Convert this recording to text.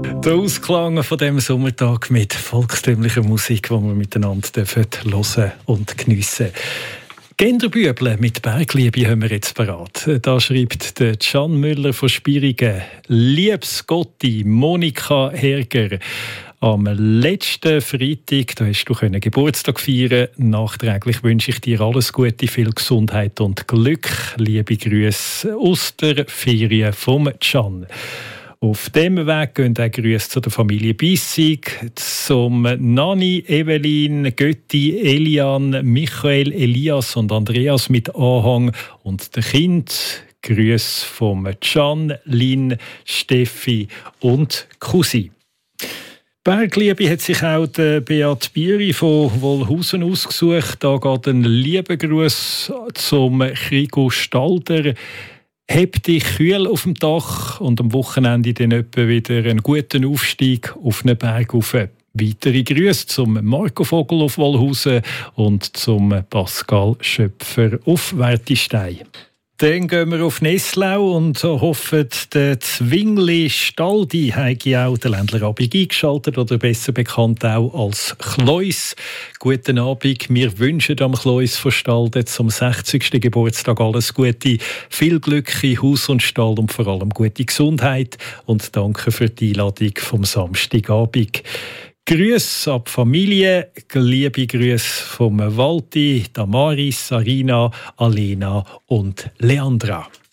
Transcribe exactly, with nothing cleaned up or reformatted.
Der Ausklang von dem Sommertag mit volkstümlicher Musik, die wir miteinander hören und geniessen dürfen. Genderbüble mit Bergliebe haben wir jetzt parat. Da schreibt der Can Müller von Spierigen: Liebes Gotti, Monika Herger. Am letzten Freitag, da hast du Geburtstag feiern. Nachträglich wünsche ich dir alles Gute, viel Gesundheit und Glück. Liebe Grüße aus der Ferien vom Can. Auf dem Weg gehen auch Grüße zu der Familie Bissig, zum Nani, Evelyn, Götti, Elian, Michael, Elias und Andreas mit Anhang und der Kind. Grüße vom Can, Lin, Steffi und Cousin. Bergliebe hat sich auch der Beat Bieri von Wolhusen ausgesucht. Da geht ein lieber Gruß zum Krigo Stalder. Heb dich kühl auf dem Dach und am Wochenende dann etwa wieder einen guten Aufstieg auf einen Berg rauf. Weitere Grüße zum Marco Vogel auf Wolhusen und zum Pascal Schöpfer auf Wertistein. Dann gehen wir auf Nesslau und hoffen, der Zwingli Staldi habe auch den Ländlerabend eingeschaltet, oder besser bekannt auch als Chlois. Guten Abend, wir wünschen am Chlois von Stalde zum sechzigsten Geburtstag alles Gute, viel Glück in Haus und Stall und vor allem gute Gesundheit, und danke für die Einladung vom Samstagabend. Grüße ab Familie, liebe Grüße vom Walti, Damaris, Sarina, Alena und Leandra.